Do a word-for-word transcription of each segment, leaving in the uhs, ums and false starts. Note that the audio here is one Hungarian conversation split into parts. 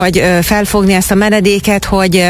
vagy felfogni ezt a menedéket, hogy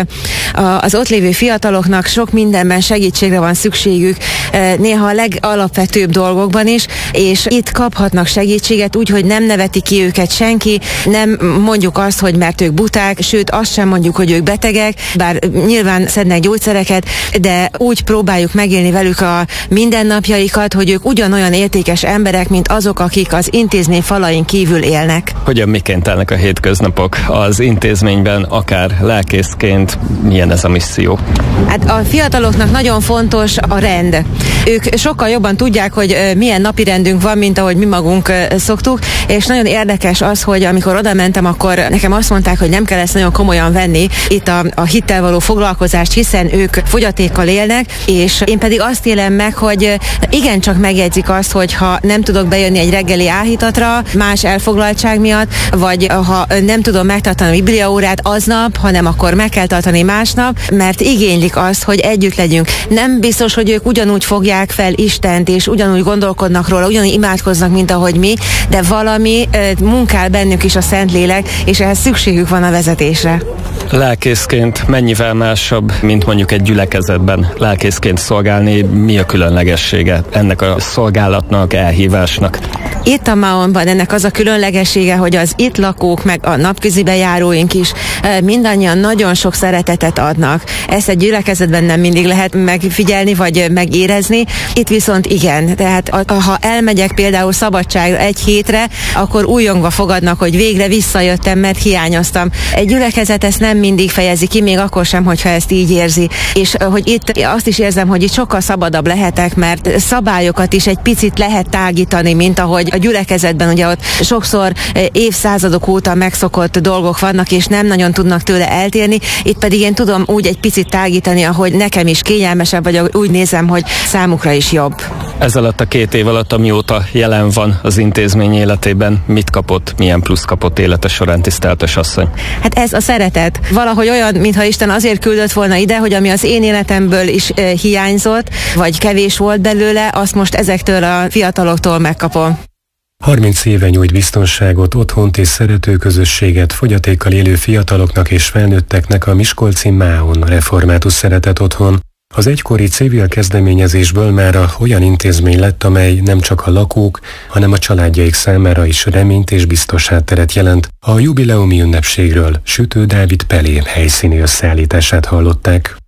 az ott lévő fiataloknak sok mindenben segítségre van szükségük, néha a legalapvetőbb dolgokban is, és itt kaphatnak segítséget úgy, hogy nem neveti ki őket senki, nem mondjuk azt, hogy mert ők buták, sőt azt sem mondjuk, hogy ők betegek, bár nyilván szednek gyógyszereket, de úgy próbáljuk megélni velük a mindennapjaikat, hogy ők ugyanolyan értékes emberek, mint azok, akik az intézmény falain kívül élnek. Hogyan miként telnek a hétköznapok az intézményben, akár lelkészként, milyen ez a misszió? Hát a fiataloknak nagyon fontos a rend. Ők sokkal jobban tudják, hogy milyen napi rendünk van, mint ahogy mi magunk szoktuk, és nagyon érdekes az, hogy amikor oda mentem, akkor nekem azt mondták, hogy nem kell ezt nagyon komolyan venni, itt a, a hittel való foglalkozást, hiszen ők fogyatékkal élnek, és én pedig azt élem meg, hogy igencsak megjegyzik azt, hogy ha nem tudok bejönni egy reggeli áhítatra, más elfoglaltság miatt, vagy ha nem tudom megtartani a bibliaórát aznap, hanem akkor meg kell tartani másnap, mert igénylik azt, hogy együtt legyünk. Nem biztos, hogy ők ugyanúgy fogják fel Istent, és ugyanúgy gondolkodnak róla, ugyanúgy imádkoznak, mint ahogy mi, de valami munkál bennük is a Szentlélek, és ehhez szükségük van a vezetésre. Lelkészként mennyivel másabb, mint mondjuk egy gyülekezetben lelkészként szolgálni? Mi a különlegessége ennek a szolgálatnak, elhívásnak? Itt a Maonban ennek az a különlegessége, hogy az itt lakók, meg a napközibe járóink is mindannyian nagyon sok szeretetet adnak. Ezt egy gyülekezetben nem mindig lehet megfigyelni, vagy megérezni. Itt viszont igen. Tehát ha elmegyek például szabadságra egy hétre, akkor újongva fogadnak, hogy végre visszajöttem, mert hiányoztam. Egy gyülekezet ezt nem mindig fejezi ki, még akkor sem, hogyha ezt így érzi. És hogy itt azt is érzem, hogy itt sokkal szabadabb lehetek, mert szabályokat is egy picit lehet tágítani, mint ahogy a gyülekezetben, ugye ott sokszor évszázadok óta megszokott dolgok vannak, és nem nagyon tudnak tőle eltérni. Itt pedig én tudom úgy egy picit tágítani, ahogy nekem is kényelmesebb, vagy úgy nézem, hogy számukra is jobb. Ez alatt a két év alatt, amióta jelen van az intézmény életében, mit kapott, milyen plusz kapott élete során, tiszteltes asszony? Hát ez a szeretet. Valahogy olyan, mintha Isten azért küldött volna ide, hogy ami az én életemből is e, hiányzott, vagy kevés volt belőle, azt most ezektől a fiataloktól megkapom. harminc éve nyújt biztonságot, otthont és szeretőközösséget fogyatékkal élő fiataloknak és felnőtteknek a miskolci Máon református szeretet otthon. Az egykori civil kezdeményezésből mára olyan intézmény lett, amely nem csak a lakók, hanem a családjaik számára is reményt és biztos hátteret jelent. A jubileumi ünnepségről Sütő Dávid Pelé helyszíni összeállítását hallották.